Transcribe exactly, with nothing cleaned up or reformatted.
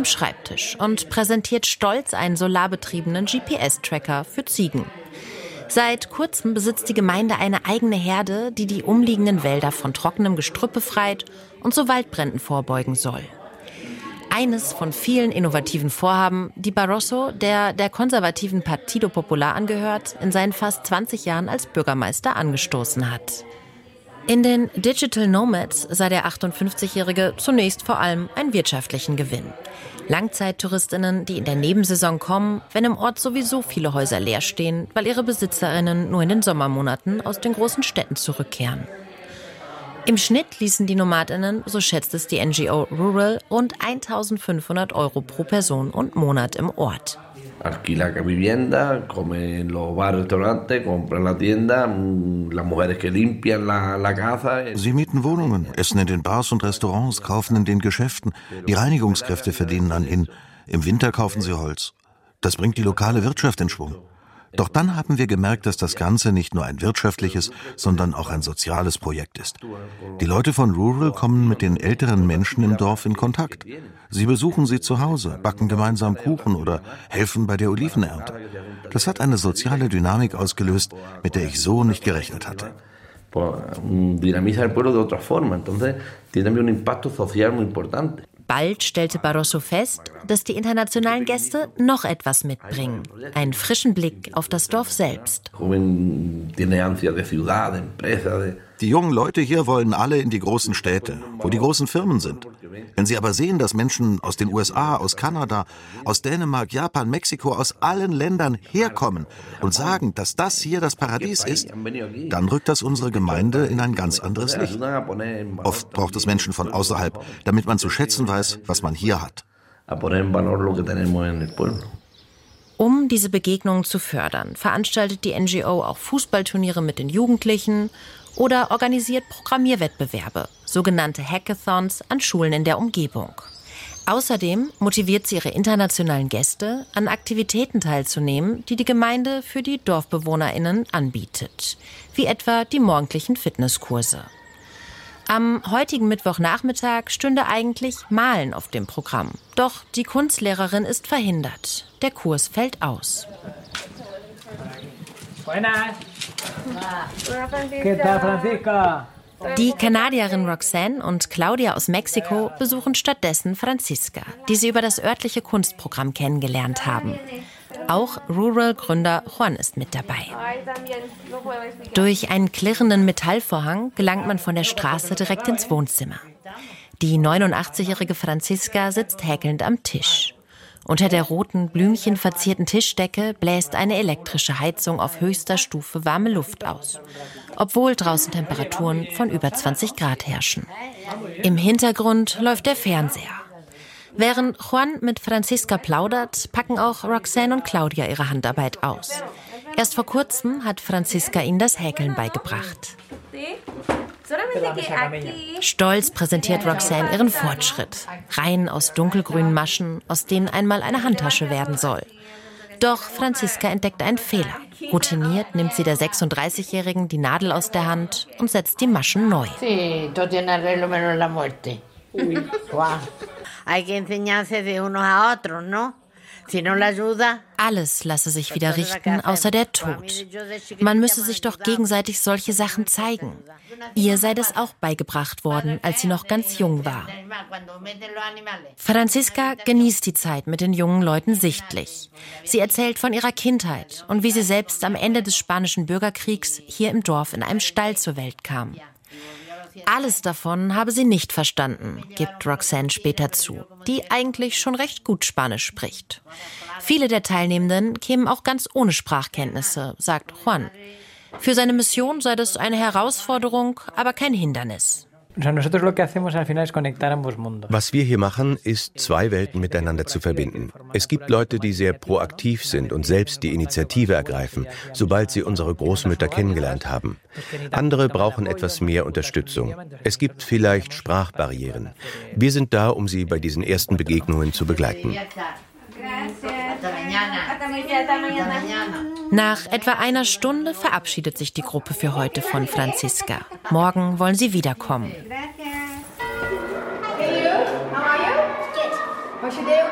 am Schreibtisch und präsentiert stolz einen solarbetriebenen G P S-Tracker für Ziegen. Seit kurzem besitzt die Gemeinde eine eigene Herde, die die umliegenden Wälder von trockenem Gestrüpp befreit und so Waldbränden vorbeugen soll. Eines von vielen innovativen Vorhaben, die Barroso, der der konservativen Partido Popular angehört, in seinen fast zwanzig Jahren als Bürgermeister angestoßen hat. In den Digital Nomads sah der achtundfünfzigjährige zunächst vor allem einen wirtschaftlichen Gewinn. Langzeittouristinnen, die in der Nebensaison kommen, wenn im Ort sowieso viele Häuser leer stehen, weil ihre Besitzerinnen nur in den Sommermonaten aus den großen Städten zurückkehren. Im Schnitt ließen die Nomadinnen, so schätzt es die N G O Rural, rund eintausendfünfhundert Euro pro Person und Monat im Ort. Alquila vivienda, come en los bares, restaurantes, compra la tienda, las mujeres que limpian la, la casa. Sie mieten Wohnungen, essen in den Bars und Restaurants, kaufen in den Geschäften. Die Reinigungskräfte verdienen an ihnen. Im Winter kaufen sie Holz. Das bringt die lokale Wirtschaft in Schwung. Doch dann haben wir gemerkt, dass das Ganze nicht nur ein wirtschaftliches, sondern auch ein soziales Projekt ist. Die Leute von Rural kommen mit den älteren Menschen im Dorf in Kontakt. Sie besuchen sie zu Hause, backen gemeinsam Kuchen oder helfen bei der Olivenernte. Das hat eine soziale Dynamik ausgelöst, mit der ich so nicht gerechnet hatte. Bald stellte Barroso fest, dass die internationalen Gäste noch etwas mitbringen. Einen frischen Blick auf das Dorf selbst. Die jungen Leute hier wollen alle in die großen Städte, wo die großen Firmen sind. Wenn sie aber sehen, dass Menschen aus den U S A, aus Kanada, aus Dänemark, Japan, Mexiko, aus allen Ländern herkommen und sagen, dass das hier das Paradies ist, dann rückt das unsere Gemeinde in ein ganz anderes Licht. Oft braucht es Menschen von außerhalb, damit man zu schätzen weiß, was man hier hat. Um diese Begegnungen zu fördern, veranstaltet die N G O auch Fußballturniere mit den Jugendlichen oder organisiert Programmierwettbewerbe, sogenannte Hackathons an Schulen in der Umgebung. Außerdem motiviert sie ihre internationalen Gäste, an Aktivitäten teilzunehmen, die die Gemeinde für die DorfbewohnerInnen anbietet, wie etwa die morgendlichen Fitnesskurse. Am heutigen Mittwochnachmittag stünde eigentlich Malen auf dem Programm. Doch die Kunstlehrerin ist verhindert. Der Kurs fällt aus. Die Kanadierin Roxanne und Claudia aus Mexiko besuchen stattdessen Franziska, die sie über das örtliche Kunstprogramm kennengelernt haben. Auch Rural-Gründer Juan ist mit dabei. Durch einen klirrenden Metallvorhang gelangt man von der Straße direkt ins Wohnzimmer. Die neunundachtzigjährige Franziska sitzt häkelnd am Tisch. Unter der roten, blümchenverzierten Tischdecke bläst eine elektrische Heizung auf höchster Stufe warme Luft aus, obwohl draußen Temperaturen von über zwanzig Grad herrschen. Im Hintergrund läuft der Fernseher. Während Juan mit Franziska plaudert, packen auch Roxanne und Claudia ihre Handarbeit aus. Erst vor kurzem hat Franziska ihnen das Häkeln beigebracht. Stolz präsentiert Roxanne ihren Fortschritt. Reihen aus dunkelgrünen Maschen, aus denen einmal eine Handtasche werden soll. Doch Franziska entdeckt einen Fehler. Routiniert nimmt sie der sechsunddreißigjährigen die Nadel aus der Hand und setzt die Maschen neu. Alles lasse sich wieder richten, außer der Tod. Man müsse sich doch gegenseitig solche Sachen zeigen. Ihr sei das auch beigebracht worden, als sie noch ganz jung war. Franziska genießt die Zeit mit den jungen Leuten sichtlich. Sie erzählt von ihrer Kindheit und wie sie selbst am Ende des Spanischen Bürgerkriegs hier im Dorf in einem Stall zur Welt kam. Alles davon habe sie nicht verstanden, gibt Roxanne später zu, die eigentlich schon recht gut Spanisch spricht. Viele der Teilnehmenden kämen auch ganz ohne Sprachkenntnisse, sagt Juan. Für seine Mission sei das eine Herausforderung, aber kein Hindernis. Was wir hier machen, ist, zwei Welten miteinander zu verbinden. Es gibt Leute, die sehr proaktiv sind und selbst die Initiative ergreifen, sobald sie unsere Großmütter kennengelernt haben. Andere brauchen etwas mehr Unterstützung. Es gibt vielleicht Sprachbarrieren. Wir sind da, um sie bei diesen ersten Begegnungen zu begleiten. Nach etwa einer Stunde verabschiedet sich die Gruppe für heute von Franziska. Morgen wollen sie wiederkommen.